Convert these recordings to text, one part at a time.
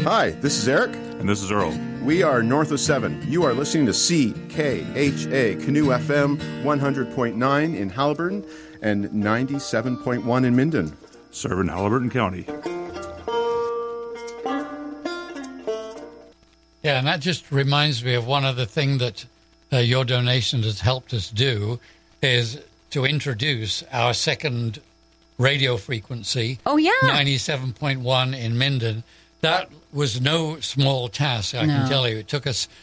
Hi, this is Eric. And this is Earl. We are North of 7. You are listening to CKHA Canoe FM 100.9 in Haliburton and 97.1 in Minden. Serving Haliburton County. Yeah, and that just reminds me of one other thing that your donation has helped us do is to introduce our second radio frequency. Oh, yeah. 97.1 in Minden. That was no small task, I can tell you. It took us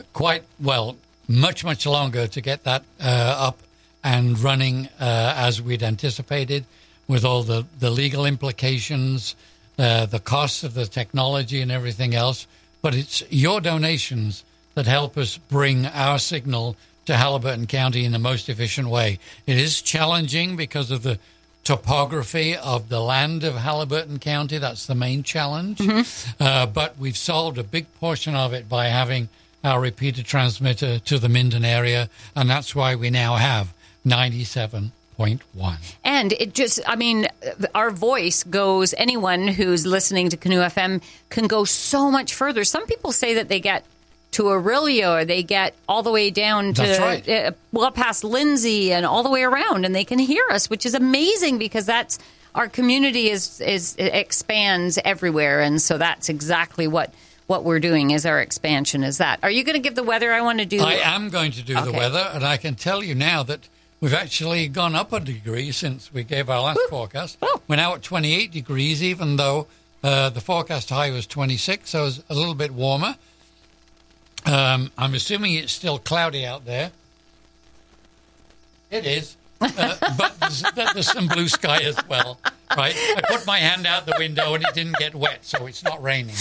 much longer to get that up and running as we'd anticipated, with all the legal implications, the costs of the technology and everything else. But it's your donations that help us bring our signal to Haliburton County in the most efficient way. It is challenging because of the topography of the land of Haliburton County. That's the main challenge. Mm-hmm. But we've solved a big portion of it by having our repeater transmitter to the Minden area, and that's why we now have 97.1. And it just, our voice goes, anyone who's listening to Canoe FM can go so much further. Some people say that they get to Orillia, or they get all the way down to past Lindsay and all the way around, and they can hear us, which is amazing because that's our community expands everywhere, and so that's exactly what we're doing is our expansion. Is that? Are you going to give the weather? I am going to do the weather, and I can tell you now that we've actually gone up a degree since we gave our last forecast. Oh. We're now at 28 degrees, even though the forecast high was 26, so it's a little bit warmer. I'm assuming it's still cloudy out there. It is. But there's some blue sky as well, right? I put my hand out the window and it didn't get wet, so it's not raining.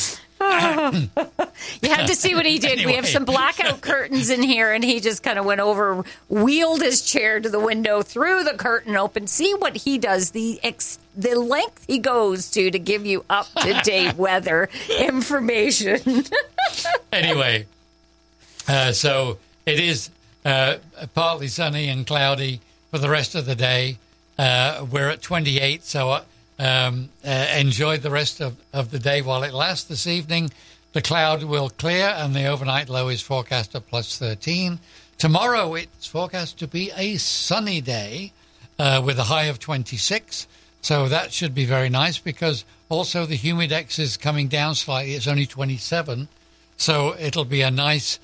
You had to see what he did. Anyway. We have some blackout curtains in here, and he just kind of went over, wheeled his chair to the window, threw the curtain open. See what he does, the length he goes to give you up-to-date weather information. Anyway, so it is partly sunny and cloudy for the rest of the day. We're at 28, so enjoy the rest of the day while it lasts. This evening, the cloud will clear, and the overnight low is forecast at plus 13. Tomorrow, it's forecast to be a sunny day with a high of 26. So that should be very nice, because also the humidex is coming down slightly. It's only 27. So it'll be a nice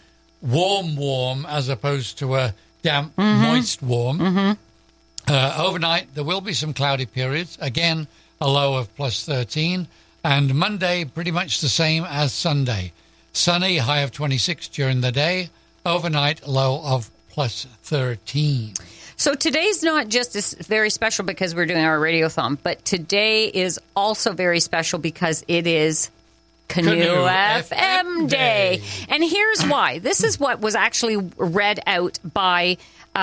warm as opposed to a damp, moist warm. Mm-hmm. Overnight, there will be some cloudy periods. Again, a low of plus 13. And Monday, pretty much the same as Sunday. Sunny, high of 26 during the day. Overnight, low of plus 13. So today's not just very special because we're doing our radiothon, but today is also very special because it is Canoe FM Day. And here's why. This is what was actually read out by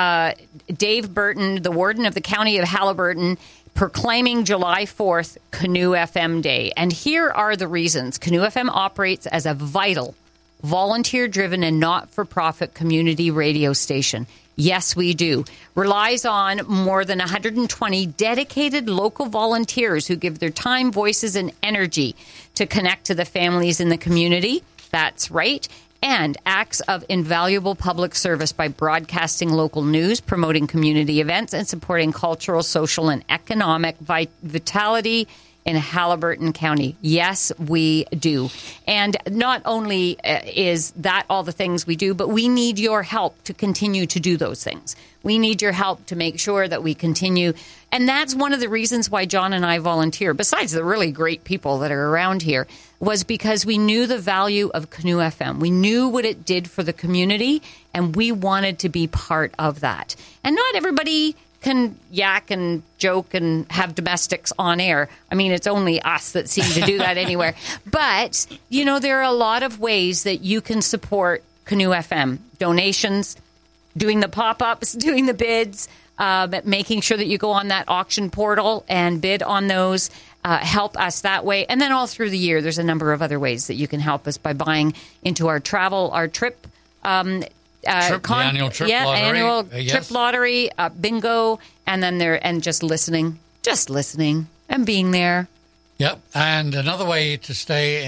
Dave Burton, the warden of the county of Haliburton, proclaiming July 4th Canoe FM Day. And here are the reasons. Canoe FM operates as a vital, volunteer-driven and not-for-profit community radio station. Yes, we do. Relies on more than 120 dedicated local volunteers who give their time, voices, and energy to connect to the families in the community. That's right. And acts of invaluable public service by broadcasting local news, promoting community events, and supporting cultural, social, and economic vitality in Haliburton County. Yes, we do. And not only is that all the things we do, but we need your help to continue to do those things. We need your help to make sure that we continue. And that's one of the reasons why John and I volunteer, besides the really great people that are around here, was because we knew the value of Canoe FM. We knew what it did for the community, and we wanted to be part of that. And not everybody can yak and joke and have domestics on air. I mean, it's only us that seem to do that anywhere. But, you know, there are a lot of ways that you can support Canoe FM. Donations, doing the pop-ups, doing the bids, making sure that you go on that auction portal and bid on those. Help us that way. And then all through the year, there's a number of other ways that you can help us by buying into our travel, our trip. The annual trip lottery. Annual trip lottery, bingo, and then just listening and being there. Yep. And another way to stay in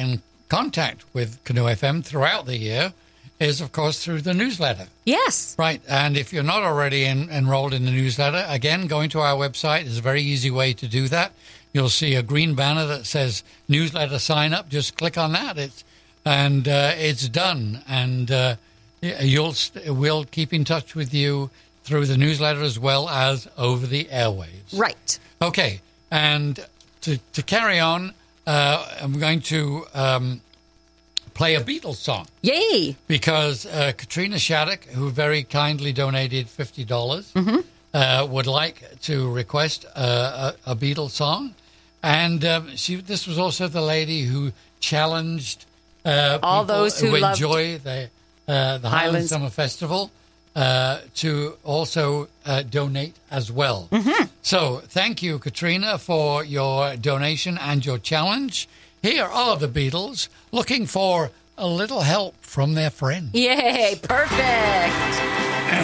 contact with Canoe FM throughout the year is, of course, through the newsletter. Yes. Right. And if you're not already enrolled in the newsletter, again, going to our website is a very easy way to do that. You'll see a green banner that says newsletter sign up. Just click on that. It's done. And we'll keep in touch with you through the newsletter as well as over the airwaves. Right. Okay. And to carry on, I'm going to play a Beatles song. Yay! Because Katrina Shattuck, who very kindly donated $50, would like to request a Beatles song. And this was also the lady who challenged all those who enjoy the Highland Summer Festival to also donate as well. So thank you, Katrina, for your donation and your challenge. Here are the Beatles looking for a little help from their friend. Yay, perfect.